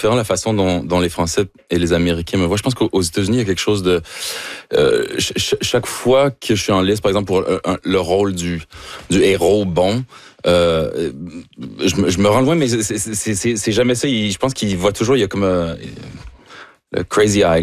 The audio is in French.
différent la façon dont les Français et les Américains me voient. Je pense qu'aux États-Unis, il y a quelque chose de... chaque fois que je suis en liste, par exemple, pour le rôle du héros bon, je me rends loin, mais c'est jamais ça. Je pense qu'il voit toujours, il y a comme le crazy eye.